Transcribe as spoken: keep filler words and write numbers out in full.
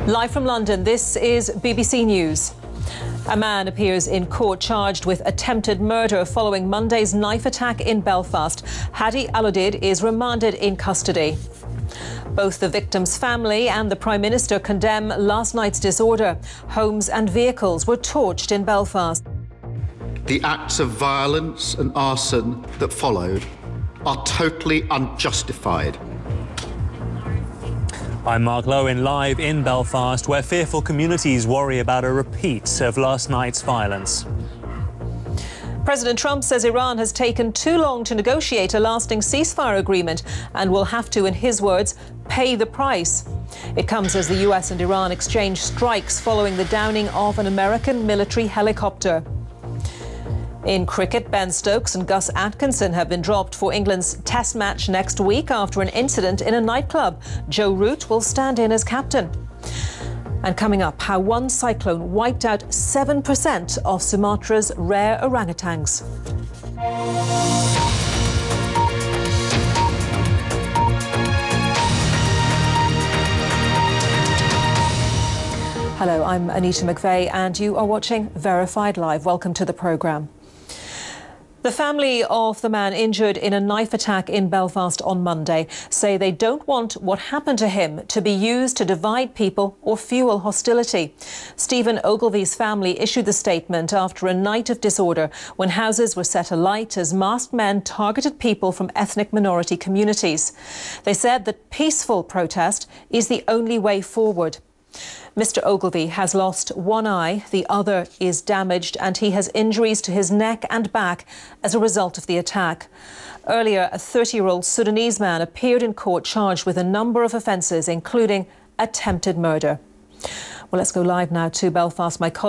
Live from London, this is B B C News. A man appears in court charged with attempted murder following Monday's knife attack in Belfast. Hadi Aludid is remanded in custody. Both the victim's family and the Prime Minister condemn last night's disorder. Homes and vehicles were torched in Belfast. The acts of violence and arson that followed are totally unjustified. I'm Mark Lowen, live in Belfast, where fearful communities worry about a repeat of last night's violence. President Trump says Iran has taken too long to negotiate a lasting ceasefire agreement and will have to, in his words, pay the price. It comes as the U S and Iran exchange strikes following the downing of an American military helicopter. In cricket, Ben Stokes and Gus Atkinson have been dropped for England's Test match next week after an incident in a nightclub. Joe Root will stand in as captain. And coming up, how one cyclone wiped out seven percent of Sumatra's rare orangutans. Hello, I'm Anita McVeigh and you are watching Verified Live. Welcome to the programme. The family of the man injured in a knife attack in Belfast on Monday say they don't want what happened to him to be used to divide people or fuel hostility. Stephen Ogilvy's family issued the statement after a night of disorder when houses were set alight as masked men targeted people from ethnic minority communities. They said that peaceful protest is the only way forward. Mister Ogilvy has lost one eye, the other is damaged, and he has injuries to his neck and back as a result of the attack. Earlier, a thirty-year-old Sudanese man appeared in court charged with a number of offences, including attempted murder. Well, let's go live now to Belfast. My colleague